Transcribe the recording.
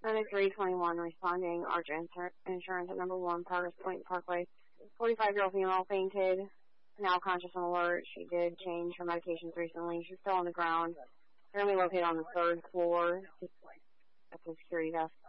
Clinic 321 responding, Arch Insurance at number 1, Progress Point Parkway. 45-year-old female fainted, now conscious and alert. She did change her medications recently. She's still on the ground. Currently located on the 3rd floor at the security desk.